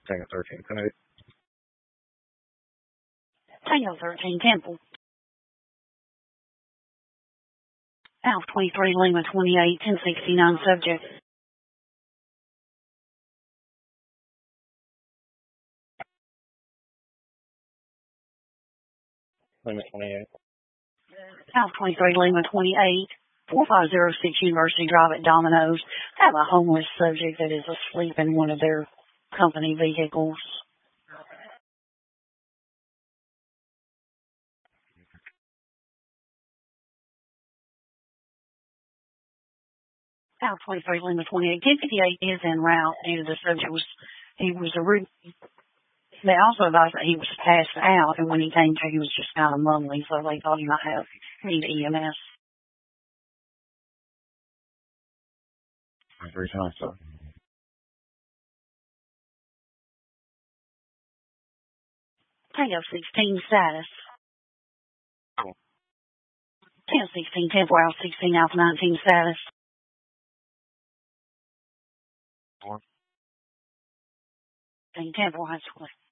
Tango 13, code. Tango 13, Temple. Alpha 23, Lima 28, 1069, subject. Lima 28. Alpha 23, Lima 28, 4506 University Drive at Domino's. I have a homeless subject that is asleep in one of their company vehicles. Alpha 23, Lima 28, 1058 is en route due to the subject they also advised that he was passed out, and when he came to, he was just kind of mumbling, so they thought he might have need EMS. 3 times, so. Tango 16 status. Cool. 1016, 10 4 Alpha 16, Alpha 19 status. 4. 10 4 high school.